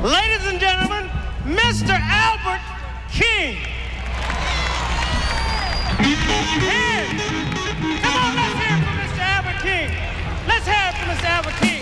Ladies and gentlemen, Mr. Albert King. Come on, let's hear it for Mr. Albert King. Let's hear it for Mr. Albert King.